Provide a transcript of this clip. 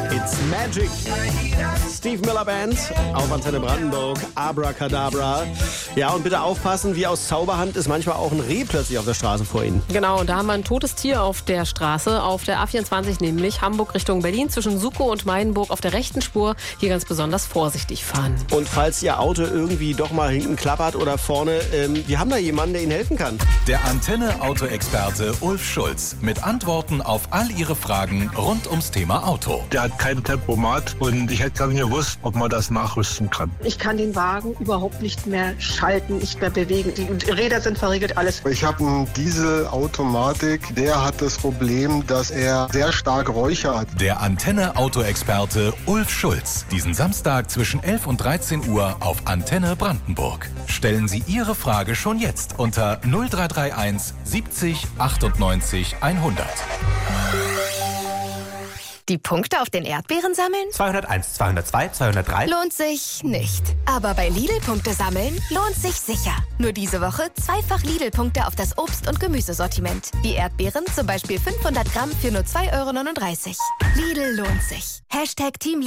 It's Magic. Steve Miller Band auf Antenne Brandenburg. Abracadabra. Ja, und bitte aufpassen, wie aus Zauberhand ist manchmal auch ein Reh plötzlich auf der Straße vor Ihnen. Genau, da haben wir ein totes Tier auf der Straße, auf der A24 nämlich, Hamburg Richtung Berlin, zwischen Suckow und Meidenburg auf der rechten Spur. Hier ganz besonders vorsichtig fahren. Und falls Ihr Auto irgendwie doch mal hinten klappert oder vorne, wir haben da jemanden, der Ihnen helfen kann. Der Antenne-Auto-Experte Ulf Schulz mit Antworten auf all Ihre Fragen rund ums Thema Auto. Der hat kein Tempomat und ich hätte gar nicht gewusst, ob man das nachrüsten kann. Ich kann den Wagen überhaupt nicht mehr schalten, nicht mehr bewegen. Die Räder sind verriegelt, alles. Ich habe einen Dieselautomatik, der hat das Problem, dass er sehr stark räuchert. Der Antenne-Auto-Experte Ulf Schulz. Diesen Samstag zwischen 11 und 13 Uhr auf Antenne Brandenburg. Stellen Sie Ihre Frage schon jetzt unter 0331 70 98 100. Die Punkte auf den Erdbeeren sammeln? 201, 202, 203. Lohnt sich nicht. Aber bei Lidl-Punkte sammeln lohnt sich sicher. Nur diese Woche zweifach Lidl-Punkte auf das Obst- und Gemüsesortiment. Die Erdbeeren zum Beispiel 500 Gramm für nur 2,39 €. Lidl lohnt sich. #Team